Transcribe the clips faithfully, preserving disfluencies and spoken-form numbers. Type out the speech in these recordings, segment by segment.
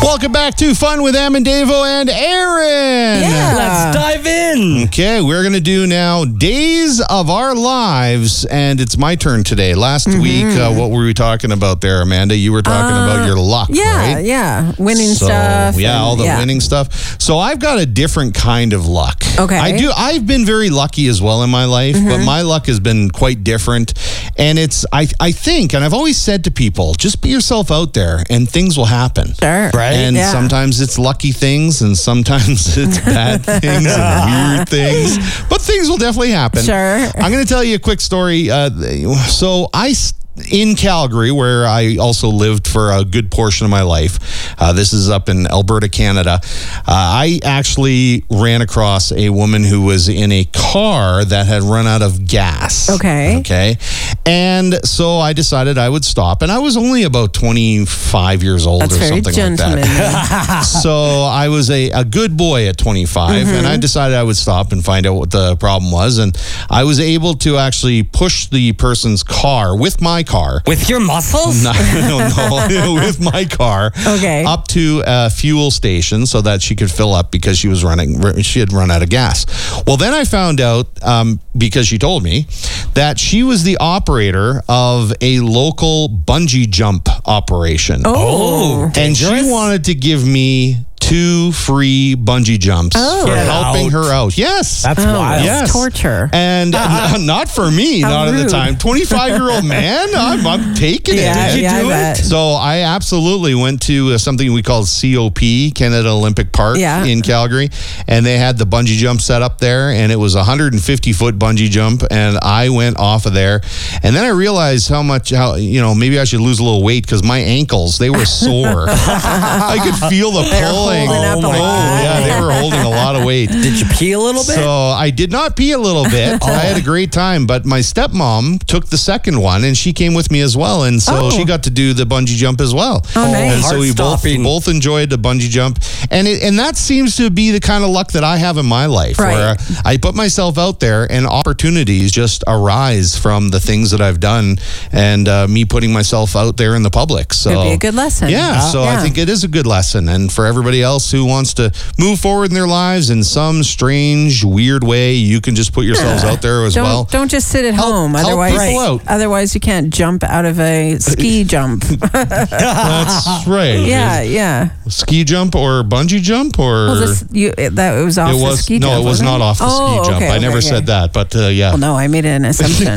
Welcome back to Fun with Em and Davo and Aaron. Yeah. Let's dive in. Okay, we're going to do now Days of Our Lives, and it's my turn today. Last mm-hmm. week, uh, what were we talking about there, Amanda? You were talking uh, about your luck, yeah, right? Yeah, winning so, stuff. Yeah, and, all the yeah. winning stuff. So I've got a different kind of luck. Okay. I do. I've been very lucky as well in my life, mm-hmm. but my luck has been quite different. And it's, I, I think, and I've always said to people, just be yourself out there and things will happen. Sure. Right? And yeah. sometimes it's lucky things and sometimes it's bad things and weird things. But things will definitely happen. Sure. I'm going to tell you a quick story. Uh, so I... in Calgary, where I also lived for a good portion of my life. Uh, this is up in Alberta, Canada. Uh, I actually ran across a woman who was in a car that had run out of gas. Okay. Okay. And so I decided I would stop. And I was only about twenty-five years old That's or very something gentlemanly. like that. So I was a, a good boy at twenty-five. Mm-hmm. And I decided I would stop and find out what the problem was. And I was able to actually push the person's car with my car. With your muscles? No, no, no, with my car. Okay. Up to a fuel station so that she could fill up because she was running, she had run out of gas. Well, then I found out, um, because she told me, that she was the operator of a local bungee jump operation. Oh, and dangerous. she wanted to give me two free bungee jumps oh. for Get helping out. her out. Yes. That's oh, wild. Yes. Torture. And uh, not for me, How not at the rude. time. twenty-five-year-old man, I'm, I'm taking Yeah, it. Did you yeah, do I it? bet. So I absolutely went to uh, something we call C O P, Canada Olympic Park Yeah. in Calgary, and they had the bungee jump set up there, and it was a one hundred fifty foot bungee jump, and I went off of there, and then I realized how much, how you know, maybe I should lose a little weight because my ankles, they were sore. I could feel the pulling. holding up Oh, a my- lot. yeah, they were holding a lot of weight. Did you pee a little bit? So I did not pee a little bit. I had a great time, but my stepmom took the second one, and she came with me as well, and so Oh. she got to do the bungee jump as well. Oh, nice. And so we both Heart-stopping. both enjoyed the bungee jump, and it, and that seems to be the kind of luck that I have in my life, Right. where I put myself out there, and opportunities just arise from the things that I've done, and uh, me putting myself out there in the public. So Could be a good lesson. Yeah, so Yeah. I think it is a good lesson, and for everybody else who wants to move forward in their lives in some strange, weird way, you can just put yourselves out there as Don't, well. don't just sit at Help- home. help Otherwise, people out. otherwise you can't jump out of a ski jump. That's right. yeah, yeah. Ski jump or bungee jump or Well, this you it, that it was off it the was ski no, jump. it was wasn't not off the Oh, ski jump. okay, I never okay, said okay. that, but uh, yeah. Well, no, I made an assumption.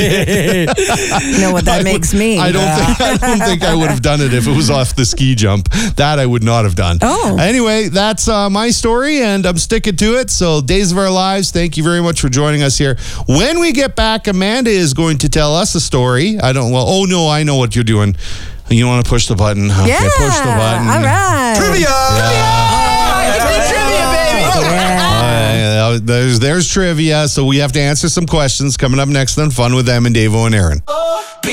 You know what that I makes would- me. I don't think I don't think I would have done it if it was off the ski jump. That I would not have done. Oh. Anyway, that's uh, my story, and I'm sticking to it. So, Days of Our Lives, thank you very much for joining us here. When we get back, Amanda is going to tell us a story. I don't, well, oh no, I know what you're doing. You want to push the button? Okay, Yeah. push the button. All right. Trivia! Uh, there's, there's trivia, so we have to answer some questions coming up next on Fun with Em and Davo and Aaron.